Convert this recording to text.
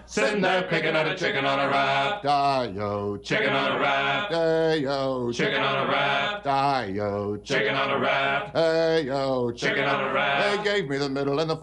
Sitting there picking at a chicken on a raft. Die-o, Chicken on a raft. hey-o, Chicken on a raft. die-o, Chicken on a raft. hey-o, Chicken on a raft. They gave me the middle and the